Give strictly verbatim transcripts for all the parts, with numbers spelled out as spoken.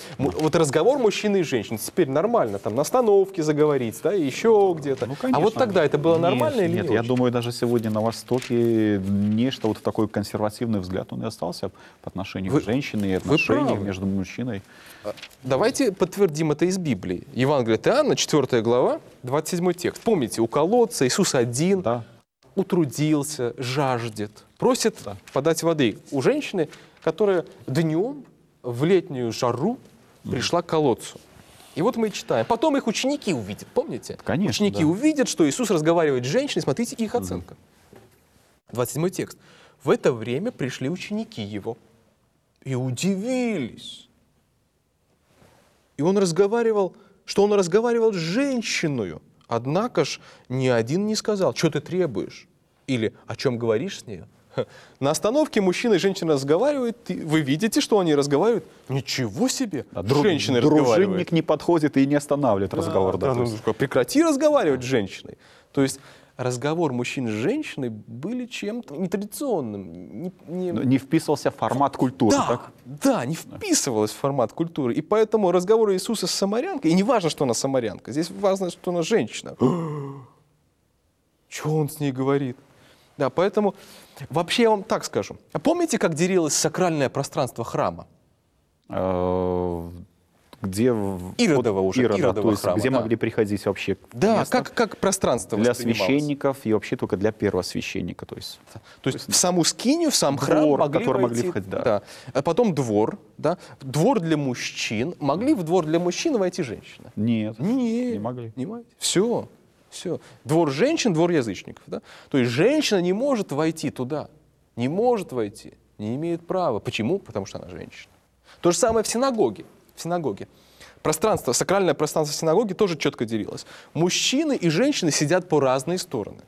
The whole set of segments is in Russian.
Вот разговор мужчины и женщины теперь нормально, там на остановке заговорить, да, еще где-то. Ну, а вот тогда это было нормально нет, или нет, не я очень? думаю, даже сегодня на Востоке нечто, вот такой консервативный взгляд, он и остался по отношению Вы- к женщине и вы отношениям правы. между мужчиной. Давайте подтвердим это из Библии. Евангелие от Иоанна, четвёртая глава, двадцать седьмой текст. Помните, у колодца Иисус один, Да. утрудился, жаждет, просит Да. подать воды у женщины, которая днем в летнюю жару пришла к колодцу. И вот мы читаем. Потом их ученики увидят, помните? Конечно, Ученики да. увидят, что Иисус разговаривает с женщиной, смотрите их оценка. двадцать седьмой текст. В это время пришли ученики его и удивились. И он разговаривал, что он разговаривал с женщиной. Однако ж ни один не сказал, что ты требуешь? Или о чем говоришь с ней? Ха. На остановке мужчина и женщина разговаривают, и вы видите, что они разговаривают? Ничего себе! А друг- Женщины разговаривают. дружинник не подходит и не останавливает разговор. Да, да, да, то ну, есть. что, прекрати разговаривать с женщиной. То есть разговор мужчин с женщиной были чем-то нетрадиционным. Не, не- Не вписывался в формат культуры, да, так? да, не вписывалось в формат культуры. И поэтому разговор Иисуса с самарянкой, и не важно, что она самарянка, здесь важно, что она женщина. Что он с ней говорит? Да, поэтому вообще я вам так скажу. А помните, как делилось сакральное пространство храма? Э, Где в- Иродова от уже, Ирода, Иродова то есть храма, где да. могли приходить вообще Да, место как, как пространство для воспринималось? священников и вообще только для первосвященника, то есть. То есть в саму скинию, в сам храм Двор, в могли который войти. могли входить, да. А потом двор, да. Двор для мужчин. Могли в двор для мужчин войти женщины? Нет, Нет, не могли. Не могли. Все, все. Двор женщин, двор язычников. Да? То есть женщина не может войти туда. Не может войти. Не имеет права. Почему? Потому что она женщина. То же самое в синагоге. В синагоге. Пространство, сакральное пространство синагоги тоже четко делилось. Мужчины и женщины сидят по разные стороны.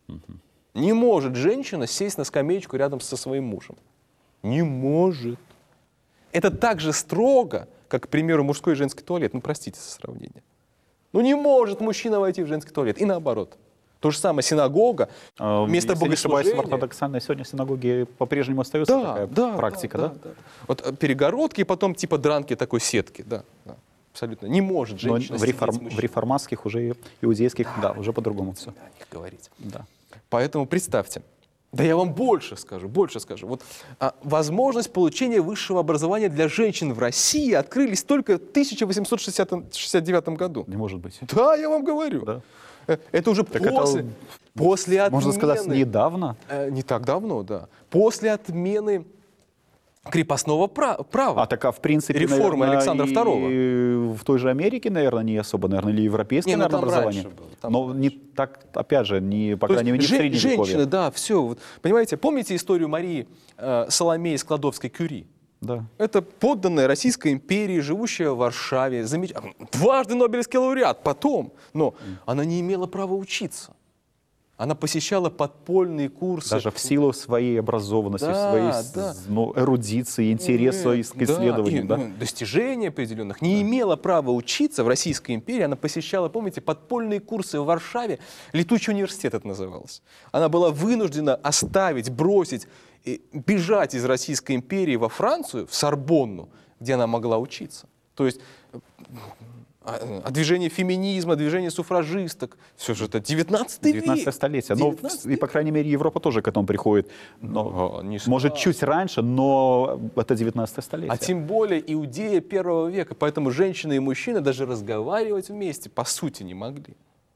Не может женщина сесть на скамеечку рядом со своим мужем. Не может. Это так же строго, как, к примеру, мужской и женский туалет. Ну, простите за сравнение. Ну, не может мужчина войти в женский туалет. И наоборот. То же самое синагога, А, место если не ошибаюсь, в богослужения. ортодоксальной сегодня синагоге по-прежнему остается такая практика, да? Вот э, перегородки и потом типа дранки такой сетки. Да, да, абсолютно. Не может Но женщина в, сидеть реформ- с в мужчиной. реформатских уже иудейских, да, уже по-другому все. Да, о них говорить. Да. Поэтому представьте, да я вам больше скажу, больше скажу. Вот а, возможность получения высшего образования для женщин в России открылись только в тысяча восемьсот шестьдесят девятом году. Не может быть. Да, я вам говорю. Да. Э, Это уже Так после, это, после отмены. Можно сказать, недавно. Э, Не так давно, да. После отмены крепостного пра- права. А так, а в принципе, Реформы наверное, Александра и Второго. в той же Америке, наверное, не особо, наверное, или европейское, Не, ну наверное, там образование. раньше было, там Но не так, опять же, не, по То крайней мере, есть не в жен- Средневековье. женщины, да, все. Вот, понимаете, помните историю Марии э, Соломеи Складовской-Кюри? Да. Это подданная Российской империи, живущая в Варшаве, замеч... дважды Нобелевский лауреат, потом. Но она не имела права учиться. Она посещала подпольные курсы. Даже в силу своей образованности, Да, своей да. с- ну, эрудиции, интереса Нет, к исследованиям. да, Да, и, ну, достижений определенных. Не имела права учиться в Российской империи. Она посещала, помните, подпольные курсы в Варшаве. Летучий университет это называлось. Она была вынуждена оставить, бросить, и бежать из Российской империи во Францию, в Сорбонну, где она могла учиться. То есть а, а движение феминизма, движение суфражисток, все же это девятнадцатый век. девятнадцатое столетие. Ну, девятнадцатый и, по крайней мере, Европа тоже к этому приходит. Но, А, не может, сразу. чуть раньше, но это девятнадцатое столетие. А тем более Иудея первого века. Поэтому женщины и мужчины даже разговаривать вместе по сути не могли.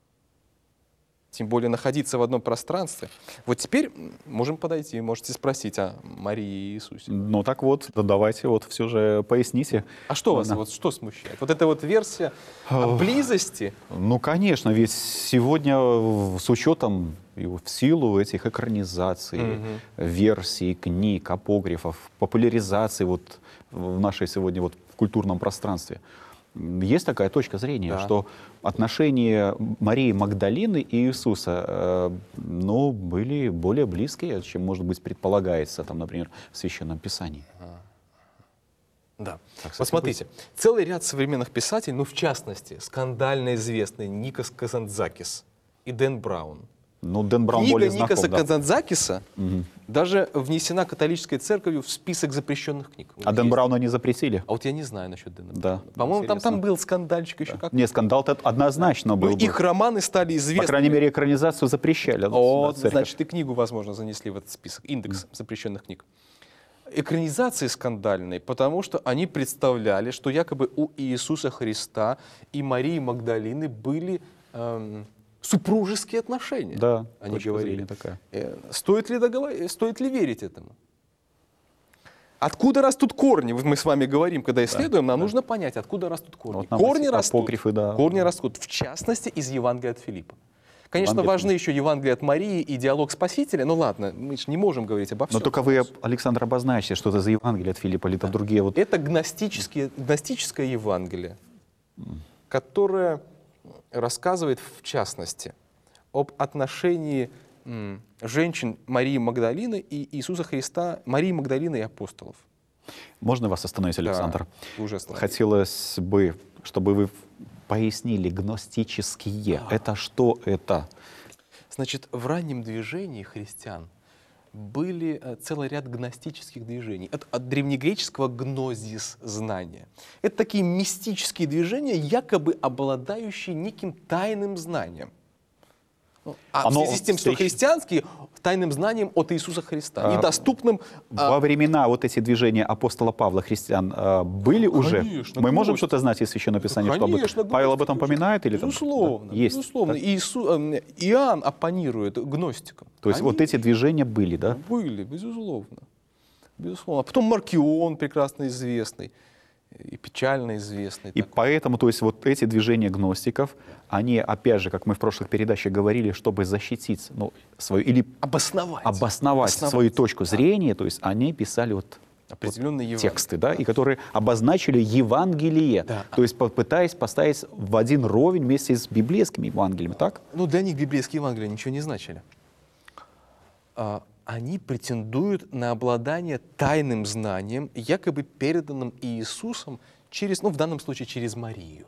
Тем более находиться в одном пространстве. Вот теперь можем подойти, можете спросить о Марии и Иисусе. Ну так вот, да давайте вот все же поясните. А что вас Да. вот, что смущает? Вот эта вот версия о близости. Ну, конечно, ведь сегодня в- с учетом и в силу этих экранизаций, Мгм. версий, книг, апокрифов, популяризации вот в нашей сегодня вот в культурном пространстве, м, есть такая точка зрения, Да. что отношения Марии Магдалины и Иисуса э, ну, были более близкие, чем, может быть, предполагается, там, например, в Священном Писании. Да. Так, Вот смотрите, целый ряд современных писателей, ну в частности, скандально известный Никос Казантзакис и Дэн Браун, Ну, Дэн Браун Книга более Никаса знаком, да. Казанцакиса даже внесена католической церковью в список запрещенных книг. А Вот Дэн есть. Брауна не запретили? А вот я не знаю насчет Дэна Да. Брауна. По-моему, там, Интересно. там был скандальчик еще как. Не, скандал-то однозначно Ну, был. бы. их романы стали известны. По крайней мере, экранизацию запрещали. да, О, церковь. значит, и книгу, возможно, занесли в этот список. Индекс запрещенных книг. Экранизации скандальные, потому что они представляли, что якобы у Иисуса Христа и Марии Магдалины были эм, супружеские отношения. Да, они точка говорили. зрения такая. Э, Стоит ли, договор- стоит ли верить этому? Откуда растут корни? Вот мы с вами говорим, когда исследуем, нам нужно понять, откуда растут корни. Вот нам корни эти растут. апокрифы, да. Корни растут, в частности, из Евангелия от Филиппа. Конечно, Евангелие от важны еще Евангелие от Марии и диалог Спасителя. Ну ладно, мы же не можем говорить обо всем. Но только вы, Александр, обозначьте, что это за Евангелие от Филиппа, или там другие вот... Это гностические, гностическое Евангелие, которое рассказывает, в частности, об отношении м, женщин Марии Магдалины и Иисуса Христа, Марии Магдалины и апостолов. Можно вас остановить, Александр? Да, уже остановились. Хотелось бы, чтобы вы пояснили гностические. Это что это? Значит, в раннем движении христиан были э, целый ряд гностических движений. От, от древнегреческого гнозис — знания. Это такие мистические движения, якобы обладающие неким тайным знанием. Ну, А Оно в связи с тем, что встреч- христианские — тайным знанием от Иисуса Христа, А, недоступным. а, Во времена вот эти движения апостола Павла христиан а, были уже? Конечно, Мы можем гностики. что-то знать из Священного Писания, что об этом? Конечно, Павел об этом гностики. поминает? Или там? Безусловно, Да, есть. безусловно. да? Иису- э, Иоанн оппонирует гностикам. То есть Они вот эти движения были, да? Были, безусловно. Безусловно. А потом Маркион, прекрасно известный, и печально известный. И такой. поэтому, то есть вот эти движения гностиков, они, опять же, как мы в прошлых передачах говорили, чтобы защитить, ну, свою, или Обосновать. обосновать свою точку зрения, то есть они писали вот Определенные Евангелия. тексты, да, и которые обозначили Евангелие, Да. то есть попытаясь поставить в один ровень вместе с библейскими Евангелиями, так? Ну, для них библейские Евангелия ничего не значили. А, они претендуют на обладание тайным знанием, якобы переданным Иисусом через, ну, в данном случае, через Марию.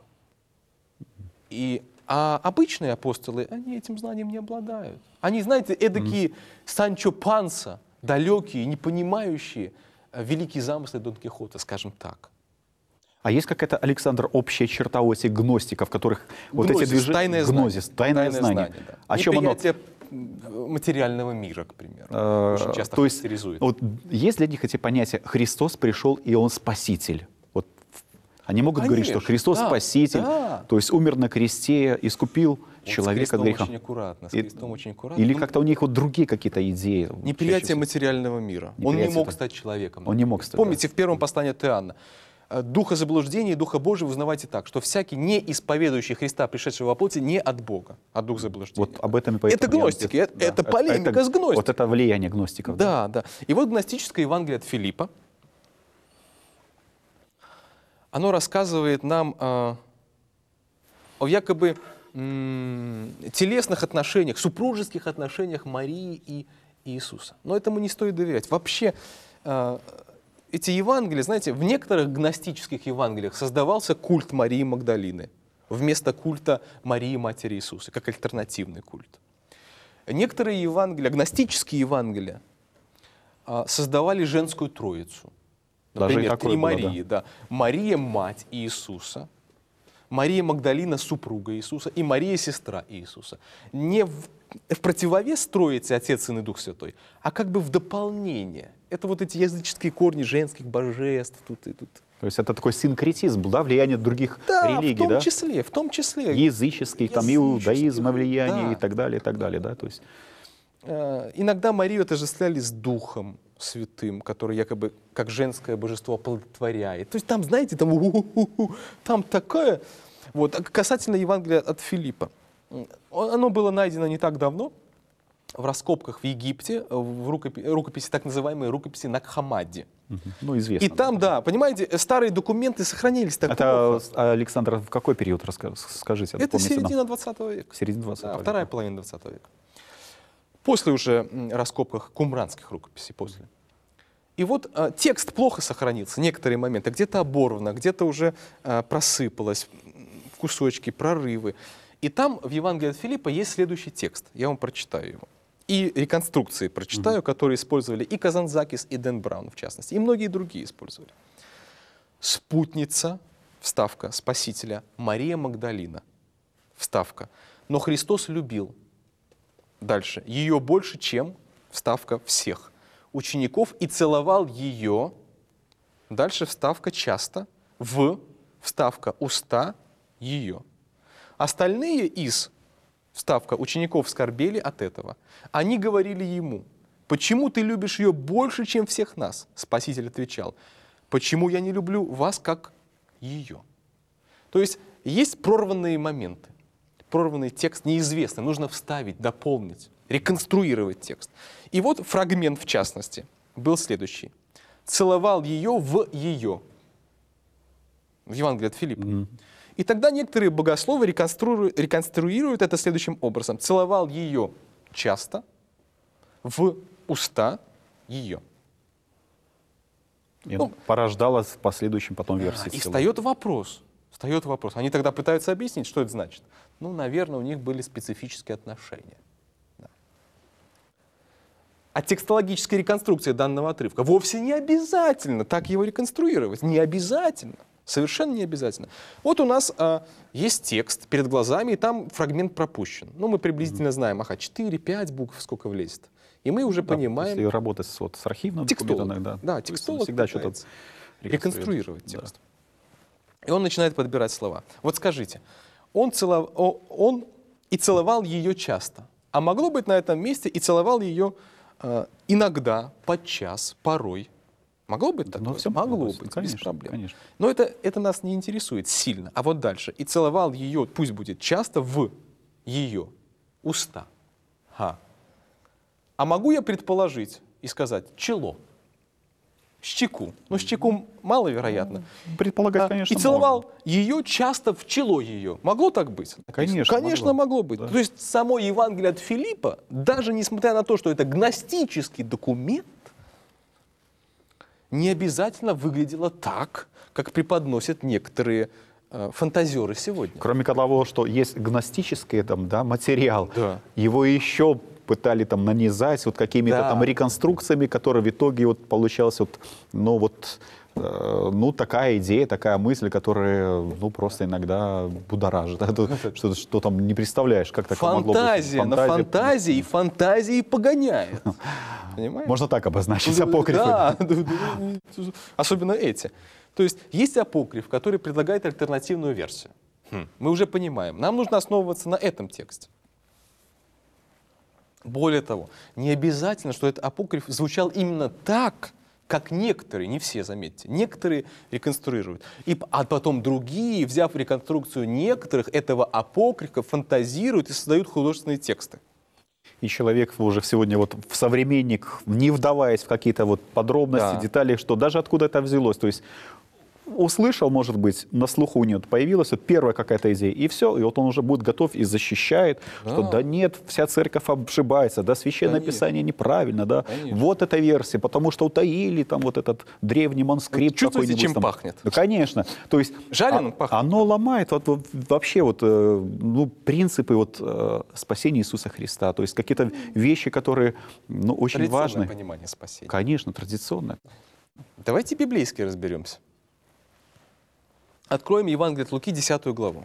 И, а обычные апостолы, они этим знанием не обладают. Они, знаете, эдакие Санчо Панса, далекие, не понимающие э, великие замыслы Дон Кихота, скажем так. А есть какая-то, Александр, общая черта у этих гностиков, которых вот Гнозис, эти движения... тайное Гнозис, знание. тайное, знание. да. О чем оно? Неприятие материального мира, к примеру. Э, Очень часто то есть, характеризует. вот есть для них эти понятия «Христос пришел, и Он спаситель». Вот они могут говорить, что Конечно, Христос да, спаситель, да. то есть умер на кресте, искупил Вот человека с от крестом греха. очень аккуратно, с И- крестом очень аккуратно. Или Ну, как-то у них вот другие какие-то идеи. чаще неприятие всего. материального мира. Он не Неприятие мог это- стать человеком. Он не мог стать, Помните, в первом послании от Иоанна, э, духа заблуждения и духа Божьего узнавайте так, что всякий, не исповедующий Христа, пришедшего во плоти, не от Бога, а дух заблуждения. Вот об этом и Это поэтому я- гностики, это, да, это полемика это- с гностиком. Вот это влияние гностиков. Да, да. И вот гностическое Евангелие от Филиппа, оно рассказывает нам э, о якобы м, телесных отношениях, супружеских отношениях Марии и Иисуса. Но этому не стоит доверять. Вообще, э, эти Евангелия, знаете, в некоторых гностических Евангелиях создавался культ Марии Магдалины вместо культа Марии Матери Иисуса, как альтернативный культ. Некоторые Евангелия, гностические Евангелия, а, создавали женскую троицу. Даже и Например, такое три было, Марии. Да. Мария, мать Иисуса, Мария Магдалина, супруга Иисуса, и Мария, сестра Иисуса. Не в, в противовес Троице Отец, Сын и Дух Святой, а как бы в дополнение. Это вот эти языческие корни женских божеств тут и тут. То есть это такой синкретизм, был, да, влияние других Да, религий, в том да? числе, в том числе. Языческий, там, Языческих, иудаизма влияние да. и так далее, и так далее, да, то есть... Э, Иногда Марию отождествляли с Духом Святым, который якобы как женское божество оплодотворяет. То есть там, знаете, там, у-ху-ху-ху, там такое. Вот. А касательно Евангелия от Филиппа. М, Оно было найдено не так давно в раскопках в Египте, в рукопи- рукописи, так называемой рукописи Накхамадди. Мгм. Ну, известно. И там, да, понимаете, старые документы сохранились так Это, плохо. Александр, в какой период, раска- скажите? Это помните нам? середина двадцатого века. Середина двадцатого Да, века. вторая половина двадцатого века. После уже м, раскопках кумранских рукописей, после. И вот а, текст плохо сохранился, некоторые моменты, где-то оборвано, где-то уже а, просыпалось, м, кусочки, прорывы. И там в Евангелии от Филиппа есть следующий текст. Я вам прочитаю его. И реконструкции прочитаю, mm-hmm. которые использовали и Казанзакис, и Дэн Браун, в частности, и многие другие использовали. Спутница, вставка, Спасителя, Мария Магдалина, вставка. Но Христос любил. Дальше. Ее больше, чем, вставка, всех учеников, и целовал ее. Дальше вставка часто, в, вставка, уста ее. Остальные из, вставка, учеников скорбели от этого. Они говорили ему: почему ты любишь ее больше, чем всех нас? Спаситель отвечал: почему я не люблю вас, как ее? То есть есть прорванные моменты, прорванный текст неизвестный, нужно вставить, дополнить, реконструировать текст. И вот фрагмент, в частности, был следующий. Целовал ее в ее. В Евангелии от Филиппа. Mm-hmm. И тогда некоторые богословы реконструируют, реконструируют это следующим образом. Целовал ее часто в уста ее. И ну, порождало в последующем потом версии. И встает вопрос. Встает вопрос. Они тогда пытаются объяснить, что это значит. Ну, наверное, у них были специфические отношения. Да. А текстологическая реконструкция данного отрывка вовсе не обязательно так его реконструировать. Не обязательно. Совершенно не обязательно. Вот у нас а, есть текст перед глазами, и там фрагмент пропущен. Ну, мы приблизительно mm-hmm. знаем, ага, четыре-пять букв сколько влезет. И мы уже да, понимаем... Если работать с, вот, с архивным документом, да, да, текстолог всегда что-то реконструировать текст. Да. И он начинает подбирать слова. Вот скажите, он, целов... он и целовал ее часто. А могло быть на этом месте и целовал ее э, иногда, подчас, порой. Могло быть такое? Ну, все могло вопрос. быть, конечно, без проблем. Конечно. Но это, это нас не интересует сильно. А вот дальше. И целовал ее, пусть будет часто, в ее уста. Ха. А могу я предположить и сказать чело, щеку. Ну, щеку маловероятно. Предполагать, а, конечно, и целовал можно. ее часто в чело ее. Могло так быть? Конечно. Конечно, могло, могло быть. Да. То есть само Евангелие от Филиппа, даже несмотря на то, что это гностический документ, не обязательно выглядело так, как преподносят некоторые э, фантазеры сегодня. Кроме того, что есть гностический там, да, материал, да. его еще пытали там нанизать вот какими-то да. там реконструкциями, которые в итоге вот получалась вот, ну вот, э, ну такая идея, такая мысль, которая, ну просто иногда будоражит. Что, что там не представляешь, как такое могло быть. Фантазия на фантазии и фантазии погоняет. Понимаете? Можно так обозначить апокрифы. Да, особенно эти. То есть есть апокриф, который предлагает альтернативную версию. Хм. Мы уже понимаем, нам нужно основываться на этом тексте. Более того, не обязательно, что этот апокриф звучал именно так, как некоторые, не все, заметьте, некоторые реконструируют. И, а потом другие, взяв реконструкцию некоторых, этого апокрифа фантазируют и создают художественные тексты. И человек уже сегодня вот в современник, не вдаваясь в какие-то вот подробности, да. детали, что даже откуда это взялось, то есть услышал, может быть, на слуху у него появилась вот первая какая-то идея, и все, и вот он уже будет готов и защищает, да. что да нет, вся церковь обшибается, да, Священное Конечно. Писание неправильно, да, Конечно. Вот эта версия, потому что утаили там вот этот древний манускрипт какой-нибудь. Чувствуете, чем там. пахнет? Ну, конечно, то есть Жареным а, пахнет. Оно ломает вот, вот, вообще вот, ну, принципы вот, спасения Иисуса Христа, то есть какие-то вещи, которые, ну, очень важны. Понимание спасения. Конечно, традиционное. Давайте библейски разберемся. Откроем Евангелие от Луки, десятую главу.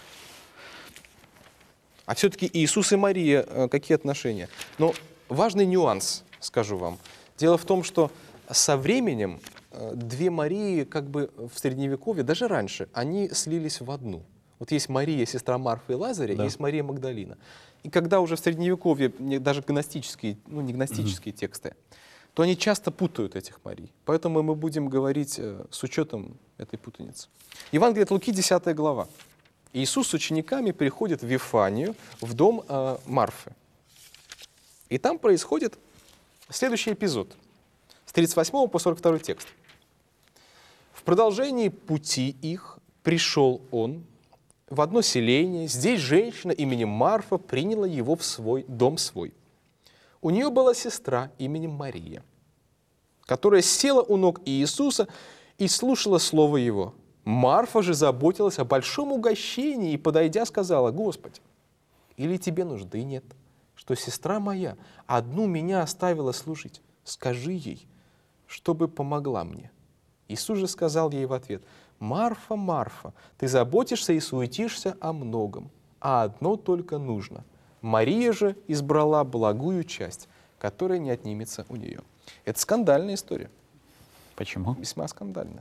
А все-таки Иисус и Мария, какие отношения? Но важный нюанс, скажу вам. Дело в том, что со временем две Марии, как бы в Средневековье, даже раньше, они слились в одну. Вот есть Мария, сестра Марфы и Лазаря, да. есть Мария Магдалина. И когда уже в Средневековье, даже гностические, ну не гностические mm-hmm. тексты, то они часто путают этих Марий. Поэтому мы будем говорить э, с учетом этой путаницы. Евангелие от Луки, десятая глава. Иисус с учениками приходит в Вифанию, в дом э, Марфы. И там происходит следующий эпизод. С тридцать восьмого по сорок второй текст. В продолжении пути их пришел он в одно селение. Здесь женщина именем Марфа приняла его в свой дом свой. У нее была сестра именем Мария, которая села у ног Иисуса и слушала слово его. Марфа же заботилась о большом угощении и, подойдя, сказала: Господи, или тебе нужды нет, что сестра моя одну меня оставила служить? Скажи ей, чтобы помогла мне. Иисус же сказал ей в ответ: Марфа, Марфа, ты заботишься и суетишься о многом, а одно только нужно. Мария же избрала благую часть, которая не отнимется у нее. Это скандальная история. Почему? Весьма скандальная.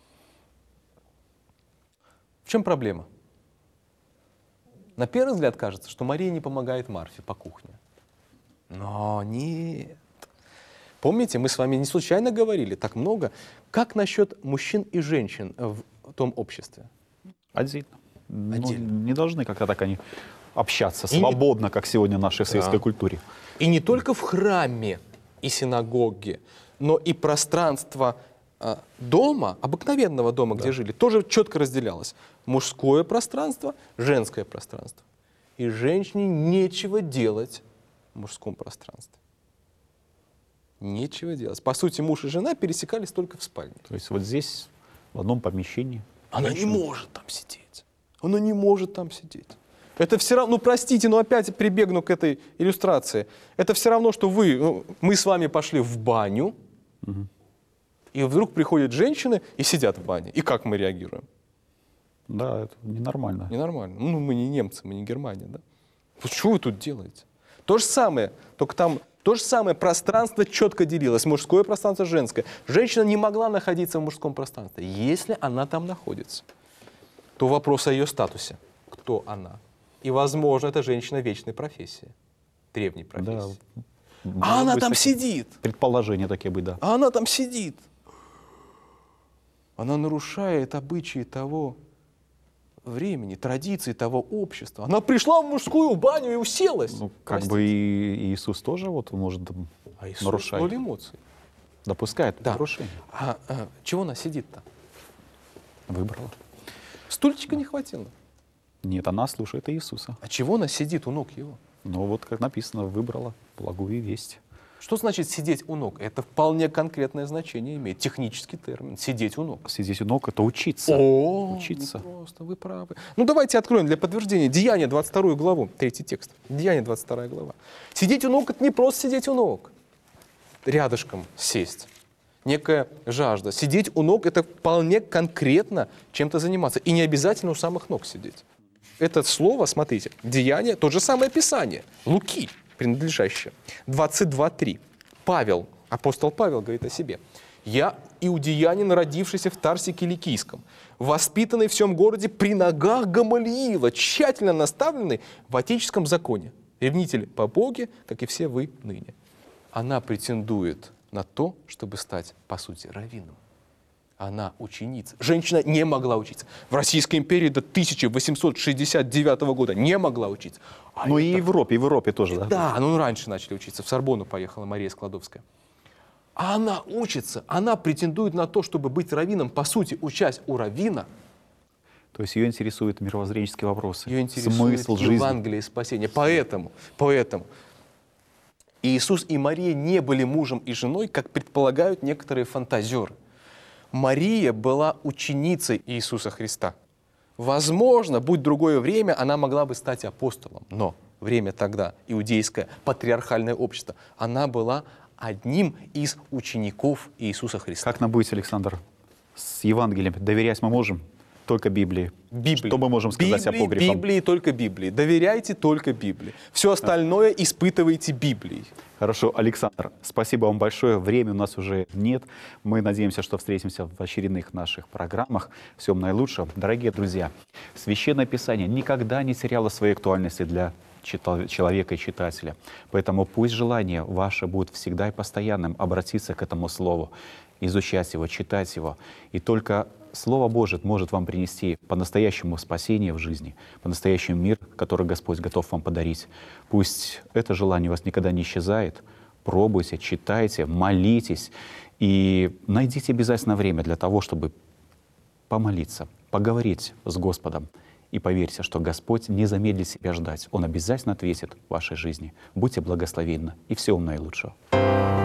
В чем проблема? На первый взгляд кажется, что Мария не помогает Марфе по кухне. Но нет. Помните, мы с вами не случайно говорили так много. Как насчет мужчин и женщин в том обществе? Отдельно. Ну, Отдельно. не должны как-то так они общаться И не- свободно, как сегодня в нашей светской Да. культуре. И не только в храме и синагоге, но и пространство э, дома, обыкновенного дома, где жили, тоже четко разделялось. Мужское пространство, женское пространство. И женщине нечего делать в мужском пространстве. Нечего делать. По сути, муж и жена пересекались только в спальне. То есть вот здесь, в одном помещении. Она не женщина- может там сидеть. Она не может там сидеть. Это все равно, ну простите, но опять прибегну к этой иллюстрации. Это все равно, что вы, ну, мы с вами пошли в баню, и вдруг приходят женщины и сидят в бане. И как мы реагируем? Да, это ненормально. Ненормально. Ну, мы не немцы, мы не Германия, да? Вот что вы тут делаете? То же самое, только там то же самое пространство четко делилось. Мужское пространство, женское. Женщина не могла находиться в мужском пространстве. Если она там находится, то вопрос о ее статусе. Кто она? И, возможно, это женщина вечной профессии. Древней Да. профессии. Может А она быть, там такие сидит. Предположения такие быть, да. А она там сидит. Она нарушает обычаи того времени, традиции того общества. Она пришла в мужскую баню и уселась. Ну, как Простите. бы и Иисус тоже вот может А Иисус нарушает, ноль эмоций. допускает Да. нарушение. А, а чего она сидит-то? Выбрала. Стульчика не хватило. Нет, она слушает Иисуса. А чего она сидит у ног его? Но вот как написано, выбрала благую весть. Что значит сидеть у ног? Это вполне конкретное значение имеет. Технический термин. Сидеть у ног. Сидеть у ног — это учиться. О, Учиться. ну просто, вы правы. Ну давайте откроем для подтверждения Деяния двадцать вторую главу, третий текст. Деяния двадцать вторая глава. Сидеть у ног — это не просто сидеть у ног. Рядышком сесть. Некая жажда. Сидеть у ног — это вполне конкретно чем-то заниматься. И не обязательно у самых ног сидеть. Это слово, смотрите, Деяние, тот же самое Писание, Луки, принадлежащее, двадцать два три. Павел, апостол Павел говорит о себе. «Я иудеянин, родившийся в Тарсе Киликийском, воспитанный в всем городе при ногах Гамалиила, тщательно наставленный в отеческом законе, ревнитель по Боге, как и все вы ныне». Она претендует на то, чтобы стать, по сути, раввином. Она ученица. Женщина не могла учиться. В Российской империи до тысяча восемьсот шестьдесят девятого года не могла учиться. А Ну это- и в Европе, и в Европе тоже, да? Да, ну раньше начали учиться. В Сорбонну поехала Мария Складовская. А она учится, она претендует на то, чтобы быть раввином. По сути, учась у раввина, То есть ее интересуют мировоззренческие вопросы. ее интересует Смысл жизни. Евангелие и спасение. Поэтому, поэтому Иисус и Мария не были мужем и женой, как предполагают некоторые фантазеры. Мария была ученицей Иисуса Христа. Возможно, будь другое время, она могла бы стать апостолом. Но время тогда, иудейское патриархальное общество, она была одним из учеников Иисуса Христа. Как нам быть, Александр, с Евангелием? Доверять мы можем только Библии. Библии. Что мы можем сказать Библии, о погребе? Библии, только Библии. Доверяйте только Библии. Все остальное испытывайте Библией. Хорошо, Александр, спасибо вам большое. Времени у нас уже нет. Мы надеемся, что встретимся в очередных наших программах. Всем наилучшего. Дорогие друзья, Священное Писание никогда не теряло своей актуальности для чита- человека и читателя. Поэтому пусть желание ваше будет всегда и постоянным обратиться к этому Слову, изучать его, читать его. И только Слово Божие может вам принести по-настоящему спасение в жизни, по-настоящему мир, который Господь готов вам подарить. Пусть это желание у вас никогда не исчезает. Пробуйте, читайте, молитесь и найдите обязательно время для того, чтобы помолиться, поговорить с Господом. И поверьте, что Господь не замедлит себя ждать. Он обязательно ответит в вашей жизни. Будьте благословенны и всего вам наилучшего.